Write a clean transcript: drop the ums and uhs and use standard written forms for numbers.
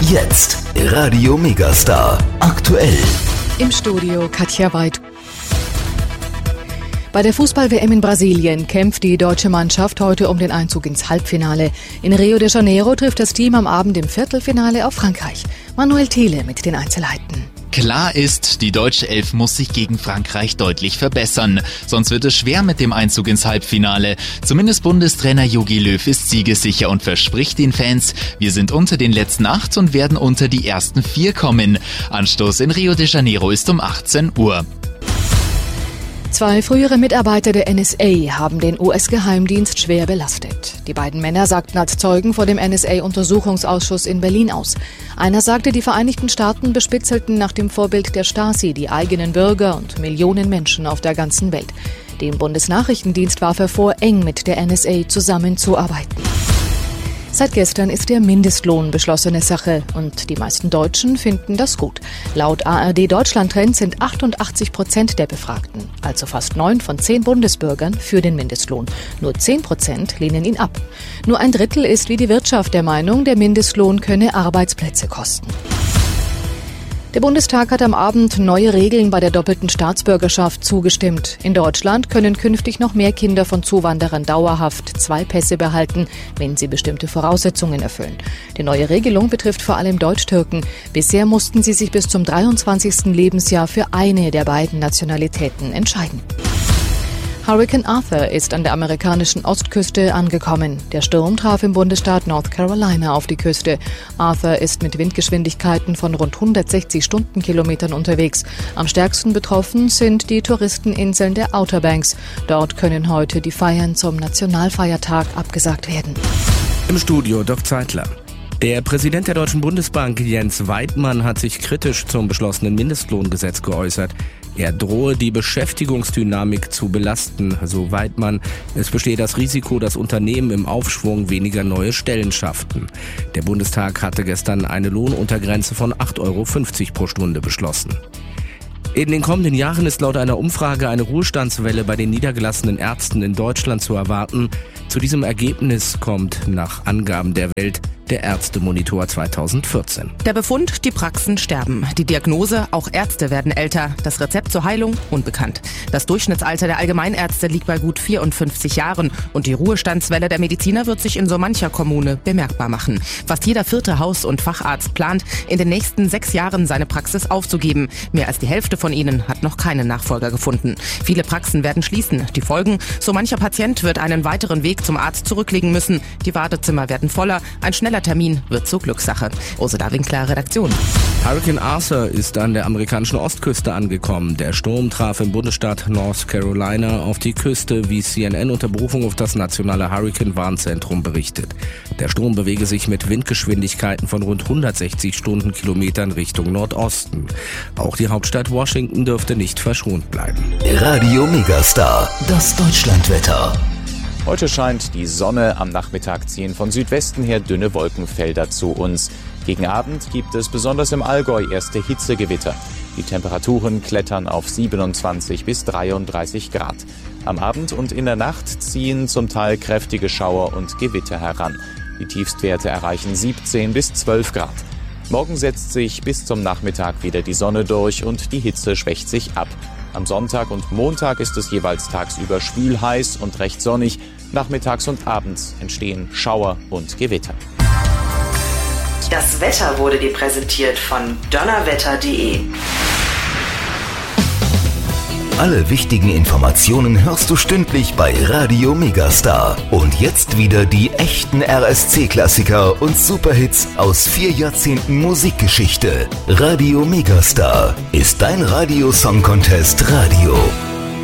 Jetzt Radio Megastar aktuell. Im Studio Katja Weid. Bei der Fußball-WM in Brasilien kämpft die deutsche Mannschaft heute um den Einzug ins Halbfinale. In Rio de Janeiro trifft das Team am Abend im Viertelfinale auf Frankreich. Manuel Thiele mit den Einzelheiten. Klar ist, die deutsche Elf muss sich gegen Frankreich deutlich verbessern. Sonst wird es schwer mit dem Einzug ins Halbfinale. Zumindest Bundestrainer Jogi Löw ist siegessicher und verspricht den Fans, wir sind unter den letzten 8 und werden unter die ersten 4 kommen. Anstoß in Rio de Janeiro ist um 18 Uhr. 2 frühere Mitarbeiter der NSA haben den US-Geheimdienst schwer belastet. Die beiden Männer sagten als Zeugen vor dem NSA-Untersuchungsausschuss in Berlin aus. Einer sagte, die Vereinigten Staaten bespitzelten nach dem Vorbild der Stasi die eigenen Bürger und Millionen Menschen auf der ganzen Welt. Dem Bundesnachrichtendienst warf er vor, eng mit der NSA zusammenzuarbeiten. Seit gestern ist der Mindestlohn beschlossene Sache und die meisten Deutschen finden das gut. Laut ARD Deutschland Trend sind 88% der Befragten, also fast 9 von 10 Bundesbürgern, für den Mindestlohn. Nur 10% lehnen ihn ab. Nur ein Drittel ist wie die Wirtschaft der Meinung, der Mindestlohn könne Arbeitsplätze kosten. Der Bundestag hat am Abend neue Regeln bei der doppelten Staatsbürgerschaft zugestimmt. In Deutschland können künftig noch mehr Kinder von Zuwanderern dauerhaft 2 Pässe behalten, wenn sie bestimmte Voraussetzungen erfüllen. Die neue Regelung betrifft vor allem Deutsch-Türken. Bisher mussten sie sich bis zum 23. Lebensjahr für eine der beiden Nationalitäten entscheiden. Hurrikan Arthur ist an der amerikanischen Ostküste angekommen. Der Sturm traf im Bundesstaat North Carolina auf die Küste. Arthur ist mit Windgeschwindigkeiten von rund 160 Stundenkilometern unterwegs. Am stärksten betroffen sind die Touristeninseln der Outer Banks. Dort können heute die Feiern zum Nationalfeiertag abgesagt werden. Im Studio Dirk Zeitler. Der Präsident der Deutschen Bundesbank, Jens Weidmann, hat sich kritisch zum beschlossenen Mindestlohngesetz geäußert. Er drohe, die Beschäftigungsdynamik zu belasten, so Weidmann. Es bestehe das Risiko, dass Unternehmen im Aufschwung weniger neue Stellen schafften. Der Bundestag hatte gestern eine Lohnuntergrenze von 8,50 € pro Stunde beschlossen. In den kommenden Jahren ist laut einer Umfrage eine Ruhestandswelle bei den niedergelassenen Ärzten in Deutschland zu erwarten. Zu diesem Ergebnis kommt nach Angaben der Welt der Ärztemonitor 2014. Der Befund, die Praxen sterben. Die Diagnose, auch Ärzte werden älter. Das Rezept zur Heilung, unbekannt. Das Durchschnittsalter der Allgemeinärzte liegt bei gut 54 Jahren. Und die Ruhestandswelle der Mediziner wird sich in so mancher Kommune bemerkbar machen. Fast jeder 4. Haus- und Facharzt plant, in den nächsten 6 Jahren seine Praxis aufzugeben. Mehr als die Hälfte von ihnen hat noch keinen Nachfolger gefunden. Viele Praxen werden schließen. Die Folgen, so mancher Patient wird einen weiteren Weg zum Arzt zurücklegen müssen. Die Wartezimmer werden voller. Ein schneller Termin wird zur Glückssache. Ursula Winkler, Redaktion. Hurrikan Arthur ist an der amerikanischen Ostküste angekommen. Der Sturm traf im Bundesstaat North Carolina auf die Küste, wie CNN unter Berufung auf das nationale Hurrikan-Warnzentrum berichtet. Der Sturm bewege sich mit Windgeschwindigkeiten von rund 160 Stundenkilometern Richtung Nordosten. Auch die Hauptstadt Washington dürfte nicht verschont bleiben. Radio Megastar, das Deutschlandwetter. Heute scheint die Sonne, am Nachmittag ziehen von Südwesten her dünne Wolkenfelder zu uns. Gegen Abend gibt es besonders im Allgäu erste Hitzegewitter. Die Temperaturen klettern auf 27 bis 33 Grad. Am Abend und in der Nacht ziehen zum Teil kräftige Schauer und Gewitter heran. Die Tiefstwerte erreichen 17 bis 12 Grad. Morgen setzt sich bis zum Nachmittag wieder die Sonne durch und die Hitze schwächt sich ab. Am Sonntag und Montag ist es jeweils tagsüber schwül heiß und recht sonnig. Nachmittags und abends entstehen Schauer und Gewitter. Das Wetter wurde dir präsentiert von donnerwetter.de. Alle wichtigen Informationen hörst du stündlich bei Radio Megastar. Und jetzt wieder die echten RSC-Klassiker und Superhits aus 4 Jahrzehnten Musikgeschichte. Radio Megastar ist dein Radio-Song-Contest Radio.